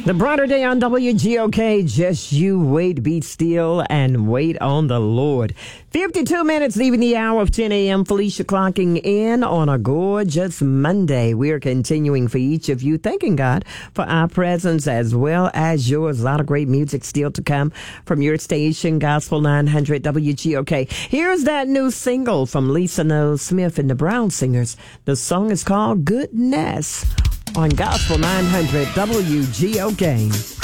The brighter day on WGOK. Just you wait, be still, and wait on the Lord. 52 minutes leaving the hour of 10 a.m. Felicia clocking in on a gorgeous Monday. We are continuing for each of you, thanking God for our presence as well as yours. A lot of great music still to come from your station, Gospel 900 WGOK. Here's that new single from Lisa Noel Smith and the Brown Singers. The song is called Goodness on Gospel 900 WGOK.